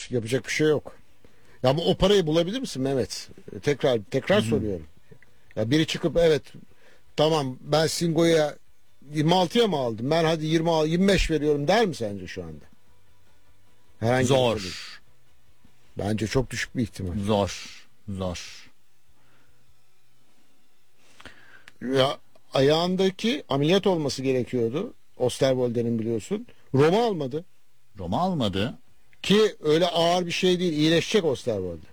Yapacak bir şey yok. Ya ama o parayı bulabilir misin Mehmet? Tekrar soruyorum. Ya biri çıkıp evet tamam ben Singo'ya 26'ya mı aldım? Ben hadi 25 veriyorum der mi sence şu anda? Herhangi Zor. bir bence çok düşük bir ihtimal. Zor. Ya ayağındaki ameliyat olması gerekiyordu. Osterwolde'nin biliyorsun. Roma almadı. Roma almadı. Ki öyle ağır bir şey değil. İyileşecek Osterwolde.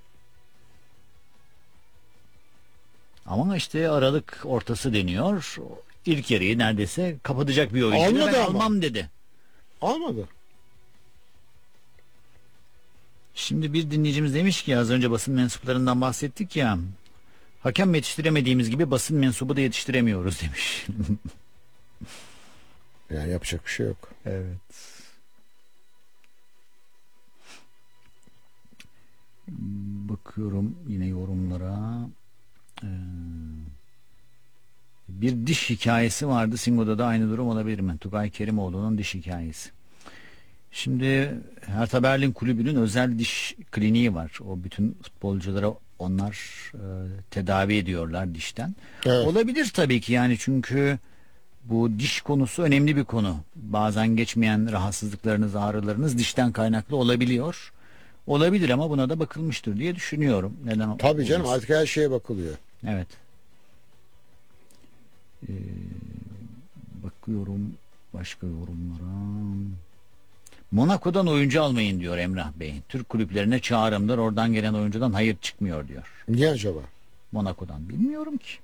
Ama işte Aralık ortası deniyor. İlk yarıyı neredeyse kapatacak bir oyuncu. Almadı Ben ama. almam dedi. Almadı. Şimdi bir dinleyicimiz demiş ki az önce basın mensuplarından bahsettik ya. Hakem yetiştiremediğimiz gibi basın mensubu da yetiştiremiyoruz demiş. Yani yapacak bir şey yok. Evet. Bakıyorum yine yorumlara. Bir diş hikayesi vardı. Singo'da da aynı durum olabilir mi? Tugay Kerimoğlu'nun diş hikayesi. Şimdi Hertha Berlin kulübünün özel diş kliniği var. O bütün futbolculara onlar tedavi ediyorlar dişten. Evet. Olabilir tabii ki yani çünkü bu diş konusu önemli bir konu. Bazen geçmeyen rahatsızlıklarınız, ağrılarınız dişten kaynaklı olabiliyor. Olabilir ama buna da bakılmıştır diye düşünüyorum. Neden? Tabii canım olmasın? artık her şeye bakılıyor. Evet. Bakıyorum başka yorumlara. Monaco'dan oyuncu almayın diyor Emrah Bey. Türk kulüplerine çağrımdır. Oradan gelen oyuncudan hayır çıkmıyor diyor. Niye acaba? Monaco'dan bilmiyorum ki.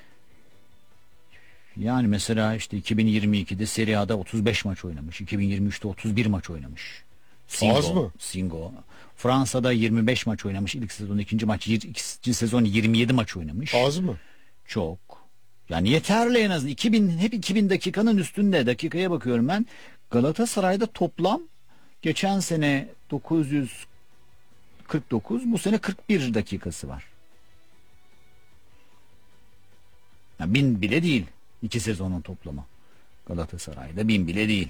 Yani mesela işte 2022'de Serie A'da 35 maç oynamış. 2023'te 31 maç oynamış. Az mı? Singo. Fransa'da 25 maç oynamış. İlk sezon, ikinci sezon 27 maç oynamış. Az mı? Çok. Yani yeterli en azından. 2000 dakikanın üstünde. Dakikaya bakıyorum ben. Galatasaray'da toplam geçen sene 949, bu sene 41 dakikası var. Yani 1000 bile değil. 2 sezonun toplamı. Galatasaray'da 1000 bile değil.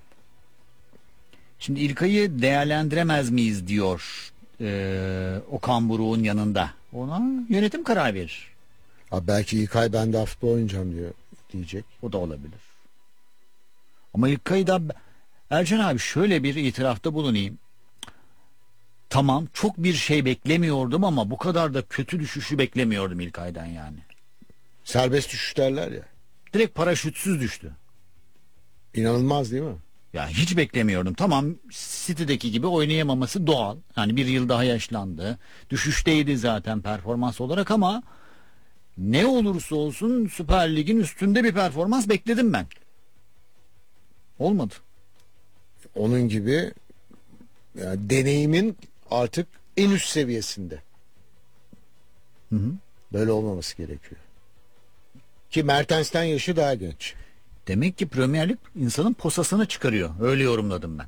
Şimdi İlkay'ı değerlendiremez miyiz diyor Okan Buruk'un yanında. Ona yönetim karar verir. Ha, belki ilk ay ben de futbol oynayacağım diyecek. O da olabilir. Ama İlkay'ı da Ercan abi şöyle bir itirafta bulunayım. Tamam çok bir şey beklemiyordum ama bu kadar da kötü düşüşü beklemiyordum İlkay'dan yani. Serbest düşüş derler ya. Direkt paraşütsüz düştü. İnanılmaz değil mi? Ya hiç beklemiyordum. Tamam City'deki gibi oynayamaması doğal. Yani bir yıl daha yaşlandı. Düşüşteydi zaten performans olarak ama ne olursa olsun Süper Lig'in üstünde bir performans bekledim ben. Olmadı. Onun gibi yani deneyimin artık en üst seviyesinde. Hı. Böyle olmaması gerekiyor. Ki Mertens'ten yaşı daha genç. Demek ki Premier Lig insanın posasını çıkarıyor. Öyle yorumladım ben.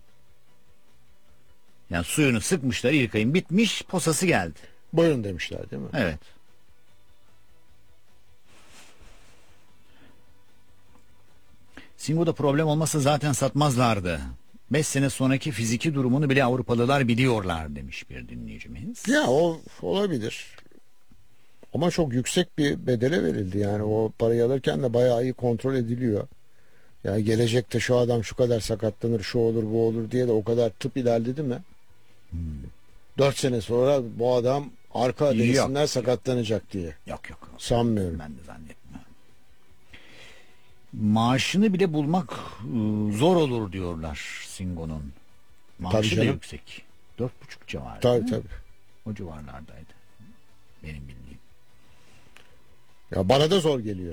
Yani suyunu sıkmışlar İlkay'ın bitmiş posası geldi. Buyurun demişler değil mi? Evet. Singo'da problem olmasa zaten satmazlardı. 5 sene sonraki fiziki durumunu bile Avrupalılar biliyorlar demiş bir dinleyicimiz. Ya o olabilir. Ama çok yüksek bir bedele verildi yani o parayı alırken de bayağı iyi kontrol ediliyor. Yani gelecekte şu adam şu kadar sakatlanır, şu olur, bu olur diye de o kadar tıp ilerledi mi? 4 sene sonra bu adam arka derisinden sakatlanacak diye. Yok. Sanmıyorum. Ben de zannetmiyorum. Maaşını bile bulmak zor olur diyorlar Singo'nun. Maaşı da yüksek. 4,5 civarı. Tabii. O civarlardaydı. Benim bildiğim. Ya bana da zor geliyor.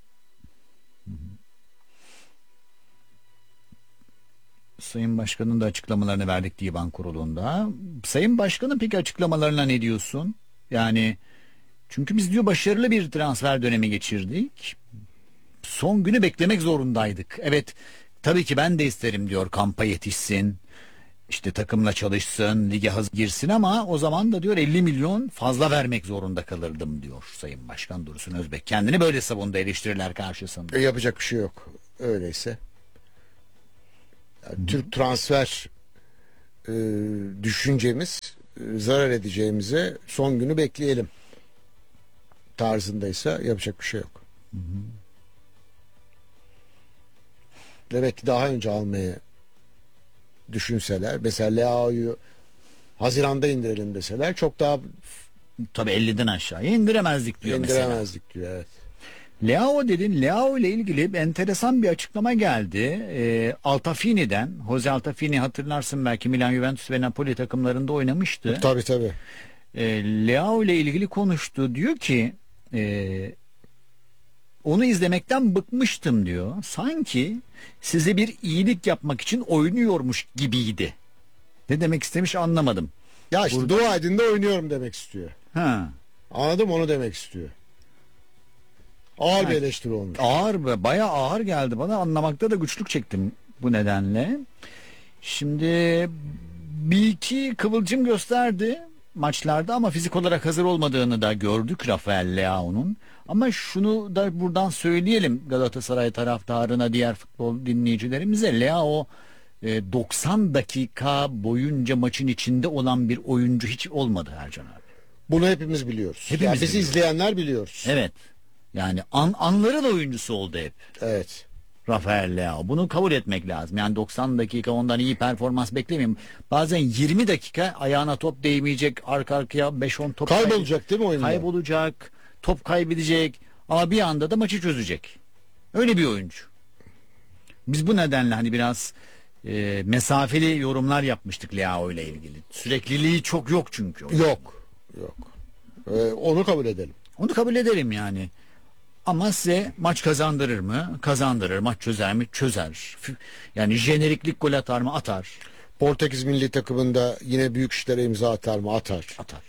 Sayın Başkan'ın da açıklamalarını verdik Divan Kurulu'nda. Sayın Başkan'ın peki açıklamalarına ne diyorsun? Yani çünkü biz diyor başarılı bir transfer dönemi geçirdik. Son günü beklemek zorundaydık. Evet tabii ki ben de isterim diyor kampa yetişsin. İşte takımla çalışsın, lige hazır girsin ama o zaman da diyor 50 milyon fazla vermek zorunda kalırdım diyor Sayın Başkan Dursun Özbek. Kendini böyle savundu eleştiriler karşısında. Yapacak bir şey yok. Öyleyse. Yani Türk transfer düşüncemiz zarar edeceğimize son günü bekleyelim tarzındaysa yapacak bir şey yok. Demek ki daha önce almayı düşünseler, mesela Leao'yu Haziran'da indirelim deseler çok daha Tabii 50'den aşağıya indiremezdik diyor mesela. indiremezdik diyor, evet. Leao dedin. Leao ile ilgili enteresan bir açıklama geldi. Altafini'den. Jose Altafini, hatırlarsın belki, Milan, Juventus ve Napoli takımlarında oynamıştı. Tabii tabii. Leao ile ilgili konuştu. Diyor ki onu izlemekten bıkmıştım diyor. Sanki size bir iyilik yapmak için oynuyormuş gibiydi. Ne demek istemiş anlamadım. Ya işte Burada- dua edin de oynuyorum demek istiyor. Ha. Anladım, onu demek istiyor. Ağır bir Evet. eleştiri olmuş. Ağır, bayağı ağır geldi bana, anlamakta da güçlük çektim bu nedenle. Şimdi bir iki kıvılcım gösterdi maçlarda ama fizik olarak hazır olmadığını da gördük Rafael Leao'nun. Ama şunu da buradan söyleyelim Galatasaray taraftarına, diğer futbol dinleyicilerimize: Leao 90 dakika boyunca maçın içinde olan bir oyuncu hiç olmadı Ercan abi. Bunu hepimiz biliyoruz. Hepimiz Yani bizi biliyoruz. izleyenler biliyoruz. Evet. Yani anların oyuncusu oldu hep Evet. Rafael Leao. Bunu kabul etmek lazım. Yani 90 dakika ondan iyi performans beklemeyin. Bazen 20 dakika ayağına top değmeyecek, arka arkaya 5-10 top Kaybolacak değil mi oyunda? kaybolacak, top kaybedecek ama bir anda da maçı çözecek. Öyle bir oyuncu. Biz bu nedenle hani biraz mesafeli yorumlar yapmıştık Leao ile ilgili. Sürekliliği çok yok çünkü. Yok. Yok. Onu kabul edelim. Onu kabul ederim yani. Ama size maç kazandırır mı? Kazandırır. Maç çözer mi? Çözer. Yani jeneriklik gol atar mı? Atar. Portekiz milli takımında yine büyük işlere imza atar mı? Atar. Atar.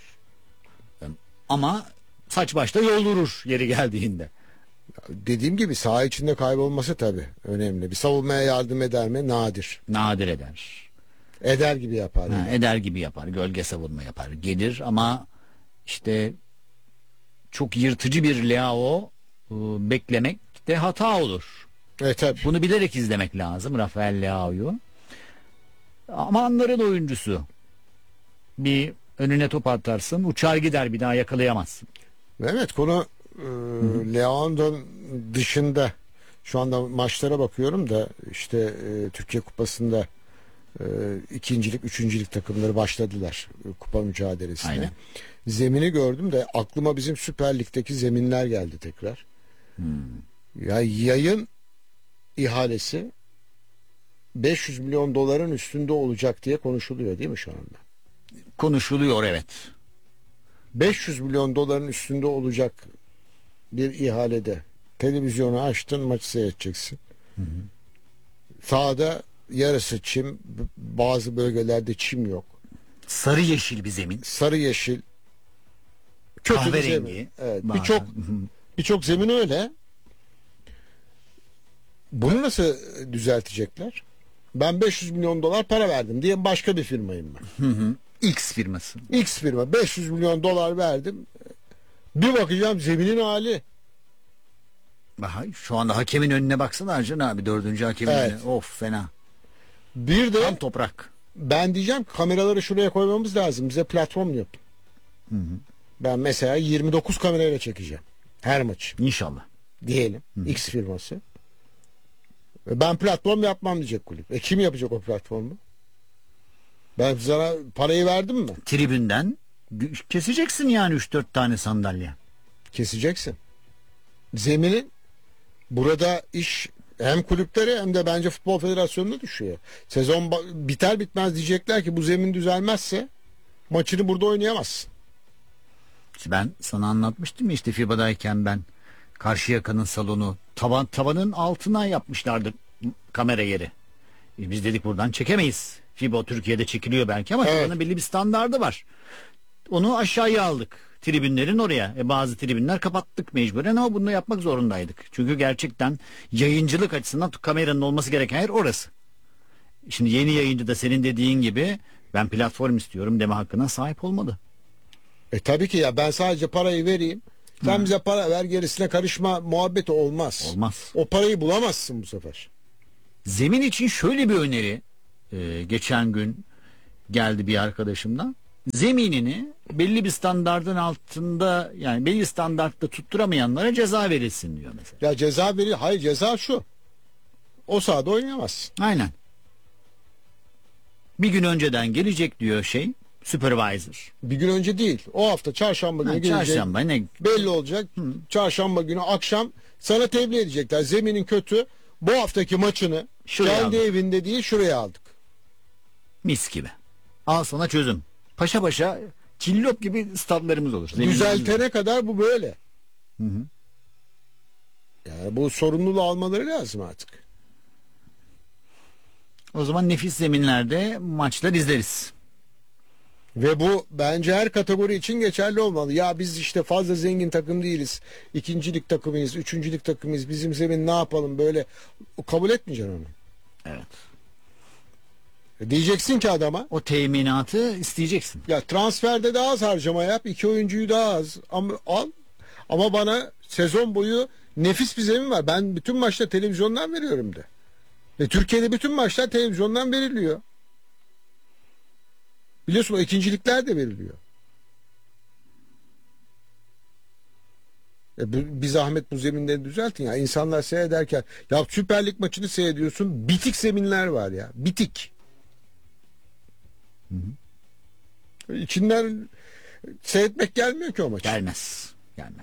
Ama saç başta yoldurur yeri geldiğinde. Dediğim gibi saha içinde kaybolması tabii önemli. Bir savunmaya yardım eder mi? Nadir. Nadir eder. Eder gibi yapar. Ha, yani. eder gibi yapar. Gölge savunma yapar. Gelir ama işte çok yırtıcı bir Leao beklemek de hata olur. Evet tabii. Bunu bilerek izlemek lazım Rafael Leao'yu. Ama anların oyuncusu. Bir önüne top atarsın, uçar gider, bir daha yakalayamazsın. Mehmet, konu Leandro'nun dışında şu anda maçlara bakıyorum da işte Türkiye Kupası'nda ikincilik, üçüncülük takımları başladılar kupa mücadelesine. Aynen. Zemini gördüm de aklıma bizim Süper Lig'deki zeminler geldi tekrar. Ya yayın ihalesi 500 milyon doların üstünde olacak diye konuşuluyor değil mi şu anda? Konuşuluyor, evet. 500 milyon doların üstünde olacak bir ihalede televizyonu açtın, maçı seyredeceksin. Sahada yarısı çim, bazı bölgelerde çim yok. Sarı yeşil bir zemin. Sarı yeşil, kötü bir Kahverengi. zemin. Evet, Bazen. birçok zemin öyle. Bunu nasıl düzeltecekler? Ben 500 milyon dolar para verdim diye başka bir firmayım ben. X firması. X firma 500 milyon dolar verdim. Bir bakacağım zeminin hali. Şu anda hakemin önüne baksana Ercan abi, dördüncü hakemin Evet. önüne. Of, fena. Bir de Tam toprak. ben diyeceğim kameraları şuraya koymamız lazım. Bize platform yapın. Ben mesela 29 kamerayla çekeceğim. Her maç İnşallah. diyelim. X firması. Ben platform yapmam diyecek kulüp. Kim yapacak o platformu? Ben sana parayı verdim mi? Tribünden keseceksin yani 3-4 tane sandalye. Keseceksin. Zeminin burada iş hem kulüplere hem de bence Futbol Federasyonu'na düşüyor. Sezon biter bitmez diyecekler ki bu zemin düzelmezse maçını burada oynayamazsın. İşte ben sana anlatmıştım ya, işte FIBA'dayken ben Karşıyaka'nın salonu tavanın altına yapmışlardı kamera yeri. Biz dedik buradan çekemeyiz. FIBA Türkiye'de çekiliyor belki ama Evet. FIBA'nın belli bir standardı var. Onu aşağıya aldık. Tribünlerin oraya. Bazı tribünler kapattık mecburen ama bunu yapmak zorundaydık. Çünkü gerçekten yayıncılık açısından kameranın olması gereken yer orası. Şimdi yeni yayıncı da senin dediğin gibi ben platform istiyorum deme hakkına sahip olmalı. Tabii ki ya, ben sadece parayı vereyim. Sen bize para ver, gerisine karışma muhabbeti olmaz. Olmaz. O parayı bulamazsın bu sefer. Zemin için şöyle bir öneri geçen gün geldi bir arkadaşımdan. Zeminini belli bir standardın altında, yani belli standartta tutturamayanlara ceza verilsin diyor mesela. Ya ceza veriyor. Hayır, ceza şu. O sahada oynayamazsın. Aynen. Bir gün önceden gelecek diyor supervisor. Bir gün önce değil. O hafta çarşamba günü gelecek. Çarşamba ne? Belli olacak. Çarşamba günü akşam sana tebliğ edecekler. Zeminin kötü. Bu haftaki maçını Şuraya kendi aldık. evinde değil şuraya aldık. Mis gibi. Al sana çözüm. Paşa paşa cillop gibi stadlarımız olur. Düzeltene kadar bu böyle. Yani bu sorumluluğu almaları lazım artık. O zaman nefis zeminlerde maçlar izleriz. Ve bu bence her kategori için geçerli olmalı. Ya biz işte fazla zengin takım değiliz. İkincilik takımıyız, üçüncülük takımıyız. Bizim zemin ne yapalım böyle. Kabul etmeyeceksin onu. Evet. Diyeceksin ki adama, O teminatı isteyeceksin. ya transferde daha az harcama yap. 2 oyuncuyu daha az al. Ama bana sezon boyu nefis bir zemin var. Ben bütün maçta televizyondan veriyorum de. Ve Türkiye'de bütün maçlar televizyondan veriliyor. Biliyorsun o ikincilikler de veriliyor. Bir zahmet bu zeminleri düzeltin ya. İnsanlar seyrederken ya Süper Lig maçını seyrediyorsun. Bitik zeminler var ya. Bitik. İçinden seyretmek gelmiyor ki o maç. Gelmez.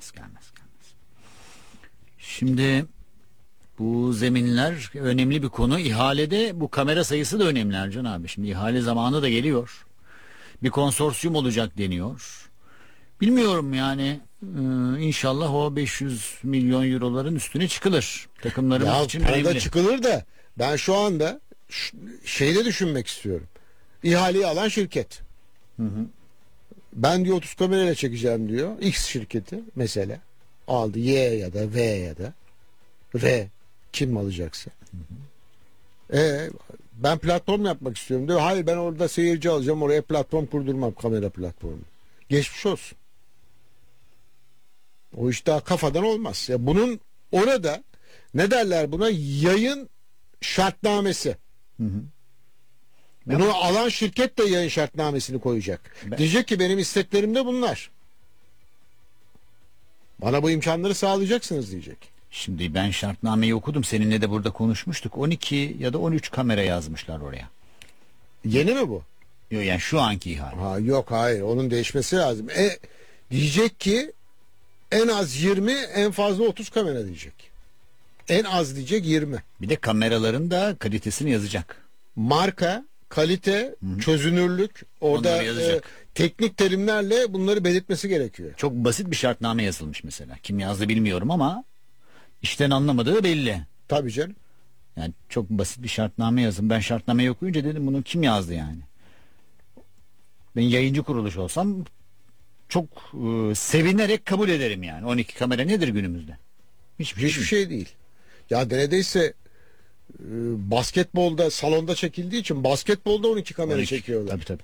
Şimdi bu zeminler önemli bir konu. İhalede bu kamera sayısı da önemli Ercan abi. Şimdi ihale zamanı da geliyor. Bir konsorsiyum olacak deniyor. Bilmiyorum yani, inşallah o 500 milyon euroların üstüne çıkılır. Takımlarımız Ya için parada önemli. çıkılır da ben şu anda şeyde düşünmek istiyorum. İhaleyi alan şirket. Ben diyor 30 kamerayla çekeceğim diyor. X şirketi mesela aldı, Y ya da V ya da R, kim alacaksa. Ben platform yapmak istiyorum diyor. Hayır, ben orada seyirci alacağım, oraya platform kurdurmam, kamera platformu. Geçmiş olsun. O iş daha kafadan olmaz. Ya bunun orada ne derler buna, yayın şartnamesi. Bunu alan şirket de yayın şartnamesini koyacak. Diyecek ki benim isteklerim de bunlar. Bana bu imkanları sağlayacaksınız diyecek. Şimdi ben şartnameyi okudum. Seninle de burada konuşmuştuk. 12 ya da 13 kamera yazmışlar oraya. Yeni mi bu? Yok yani şu anki ihale. Yok hayır, onun değişmesi lazım. Diyecek ki en az 20, en fazla 30 kamera diyecek. En az diyecek 20. Bir de kameraların da kalitesini yazacak. Marka, kalite, çözünürlük, orada Onları yazacak. teknik terimlerle bunları belirtmesi gerekiyor. Çok basit bir şartname yazılmış mesela. Kim yazdı bilmiyorum ama işten anlamadığı belli. Tabii canım. Yani çok basit bir şartname yazın. Ben şartnameyi okuyunca dedim bunu kim yazdı yani? Ben yayıncı kuruluş olsam çok sevinerek kabul ederim yani. 12 kamera nedir günümüzde? Hiçbir şey değil. Ya neredeyse basketbolda salonda çekildiği için basketbolda 12 kamera 12. çekiyorlar. Tabii.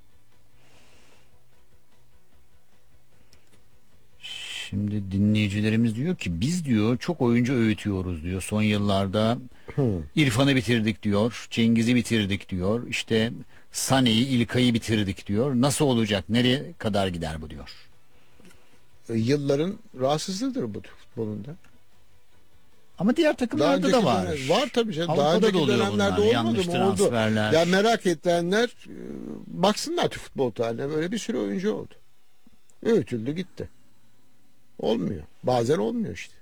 Şimdi dinleyicilerimiz diyor ki biz diyor çok oyuncu öğütüyoruz diyor. Son yıllarda İrfan'ı bitirdik diyor. Cengiz'i bitirdik diyor. İşte Sané'yi, İlkay'ı bitirdik diyor. Nasıl olacak? Nereye kadar gider bu diyor. Yılların rahatsızlığıdır bu futbolunda. Ama diğer takımlarda da var. Var tabii canım. Daha Avrupa'da da önceki oluyor dönemlerde bunlar. olmadı Yanlış mı? Oldu. transferler. Ya merak edenler baksınlar Türk futbol tarihine, böyle bir sürü oyuncu oldu. Öğütüldü gitti. Olmuyor. Bazen olmuyor işte.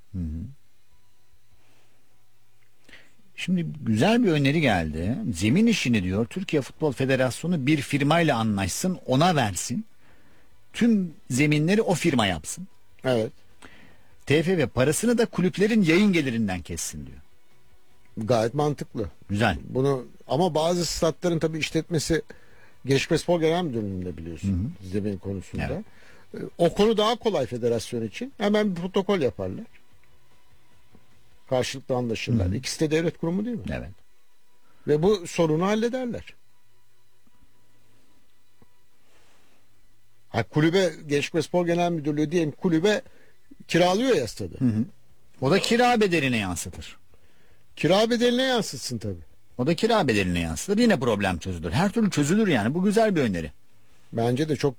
Şimdi güzel bir öneri geldi. Zemin işini diyor Türkiye Futbol Federasyonu bir firmayla anlaşsın, ona versin. Tüm zeminleri o firma yapsın. Evet. TFF parasını da kulüplerin yayın gelirinden kessin diyor. Gayet mantıklı. Güzel. Bunu ama bazı statların tabii işletmesi Gençspor Genel Müdürlüğü'nde biliyorsun zemin konusunda. Evet. O konu daha kolay federasyon için. Hemen bir protokol yaparlar. Karşılıklı anlaşırlar. İkisi de devlet kurumu değil mi? Evet. Ve bu sorunu hallederler. Kulübe Gençspor Genel Müdürlüğü diyelim kulübe kiralıyor ya stadı. O da kira bedeline yansıtır. Kira bedeline yansıtsın tabii. O da kira bedeline yansır. Yine problem çözülür. Her türlü çözülür yani. Bu güzel bir öneri. Bence de çok